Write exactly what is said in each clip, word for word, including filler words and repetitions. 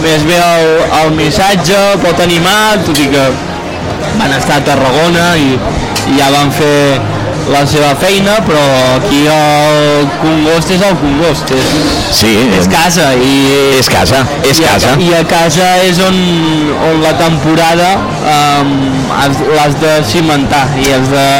més bé el, el missatge, pot animar, tot i que van estar a Tarragona i, i ja van fer la seva feina, però aquí el Congost és el Congost, és, sí, és casa i és casa, és i a, casa. i a casa és on, on la temporada um, l'has de cimentar i has de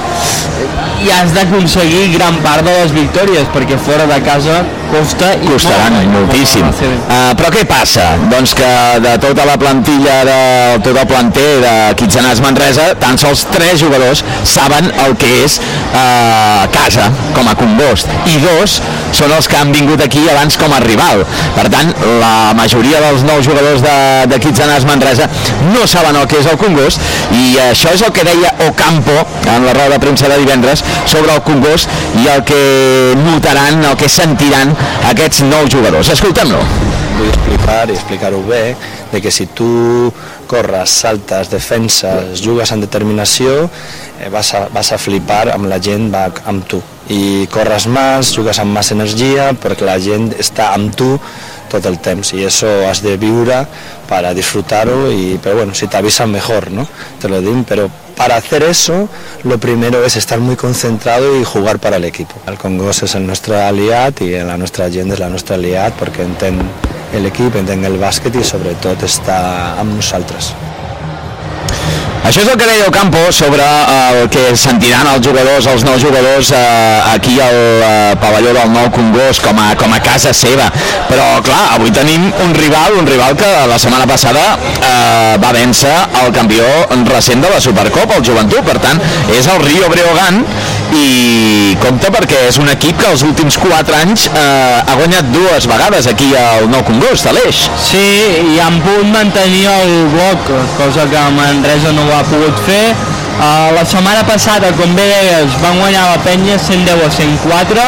i has d'aconseguir gran part de les victòries, perquè fora de casa costa i costaran molt, moltíssim. Uh, però què passa? Doncs que de tota la plantilla, de tot el planter de Quitzenàs Manresa, tan sols tres jugadors saben el que és uh, casa, com a Congost, i dos són els que han vingut aquí abans com a rival. Per tant, la majoria dels nous jugadors de, de Quitzenàs Manresa no saben el que és el Congost, i això és el que deia Ocampo en la roda de premsa de divendres sobre el Congost i el que notaran, el que sentiran aquests nous jugadors. Escoltem-lo. Vull explicar i explicar-ho bé, de que si tu corres, saltes, defenses, jugues amb determinació, eh, vas, a, vas a flipar amb la gent, va amb tu. I corres més, jugues amb més energia, perquè la gent està amb tu tot el temps, y eso has de viure para disfrutarlo, y, pero bueno, si te avisan mejor, ¿no? Te lo digo, pero para hacer eso, lo primero es estar muy concentrado y jugar para el equipo. El Congost és el nostre aliat i la nostra gent és la nostra aliat perquè entén l'equip, entén el bàsquet i sobretot està amb nosaltres. Això és el que deia Ocampo sobre el que sentiran els jugadors, els nous jugadors eh, aquí al eh, pavelló del nou Congost com a, com a casa seva. Però clar, avui tenim un rival, un rival que la setmana passada eh, va vèncer el campió recent de la Supercopa, el Joventut. Per tant, és el Rio Breogán, i compte perquè és un equip que els últims quatre anys eh, ha guanyat dues vegades aquí al nou Congost, a l'Eix. Sí, i han pogut mantenir el bloc, cosa que Manresa no ho ha pogut fer. Uh, la setmana passada, com bé deies, van guanyar la Penya cent deu a cent quatre,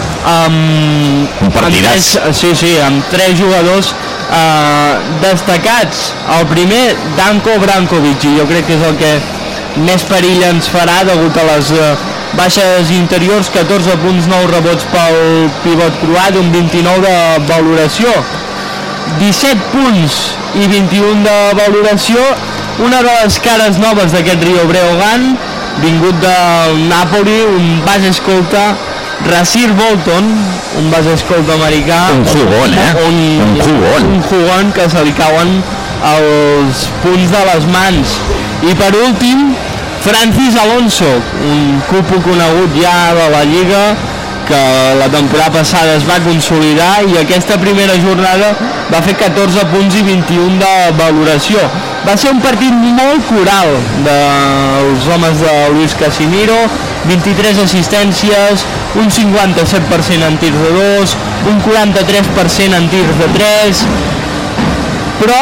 amb, un partidàs. Amb tres, sí, sí, amb tres jugadors uh, destacats. El primer, Danko Brankovic, i jo crec que és el que més perill ens farà degut a les uh, baixes interiors, catorze punts, nou rebots pel pivot croat, un vint-i-nou de valoració, disset punts i vint-i-un de valoració. Una de les cares noves d'aquest Rio Breogán, vingut del Napoli, un base escolta, Rasir Bolton, un base escolta americà, un jugón, eh? Un, un jugón. Un jugón que se li cauen els punts de les mans. I per últim, Francis Alonso, un cupo conegut ja de la Lliga, que la temporada passada es va consolidar i aquesta primera jornada va fer catorze punts i vint-i-un de valoració. Va ser un partit molt coral dels homes de Luis Casimiro, vint-i-tres assistències, un cinquanta-set per cent en tirs de dos, un quaranta-tres per cent en tirs de tres, però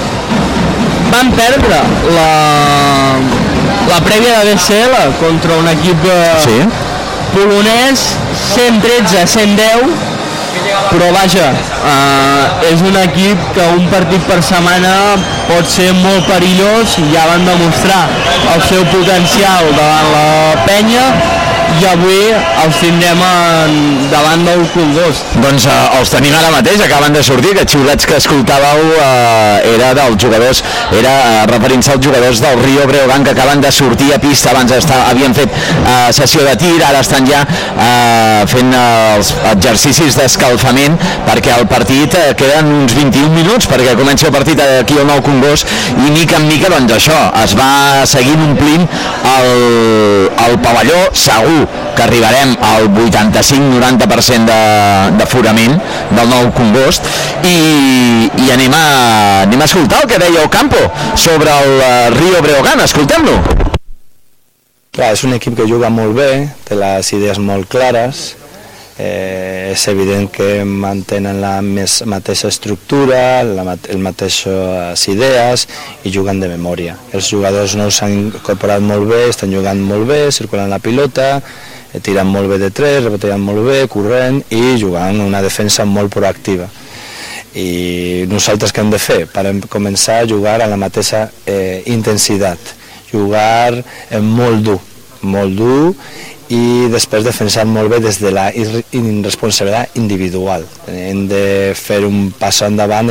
van perdre la, la prèvia de B C L contra un equip sí? polonès, cent tretze a cent deu, però vaja, eh, és un equip que un partit per setmana pot ser molt perillós, i ja van demostrar el seu potencial davant la Penya, i avui els tindrem en, davant del Congost. Doncs eh, els tenim ara mateix, acaben de sortir, aquests xiulets que escoltàveu eh, era dels jugadors, era eh, referint-se als jugadors del Rio Breogán que acaben de sortir a pista, abans està, havien fet eh, sessió de tir, ara estan ja eh, fent eh, els exercicis d'escalfament, perquè el partit eh, queden uns vint-i-un minuts perquè comenci el partit aquí al nou Congost, i mica en mica doncs això, es va seguint omplint el, el pavelló. Segur que arribarem al vuitanta-cinc noranta per cent d'aforament de, del nou Congost, i, i anem, a, anem a escoltar el que deia Ocampo sobre el uh, Rio Breogán. Escoltem-lo. Clar, és un equip que juga molt bé, té les idees molt clares, eh, és evident que mantenen la més, mateixa estructura, la, el mateixes idees, i juguen de memòria. Els jugadors nous s'han incorporat molt bé, estan jugant molt bé, circulant la pilota, tirant molt bé de tres, reboteant molt bé, corrent i jugant una defensa molt proactiva. I nosaltres què hem de fer? Per començar a jugar a la mateixa eh, intensitat, jugar eh, molt dur, molt dur, i després defensar molt bé des de la irresponsabilitat individual. Hem de fer un pas endavant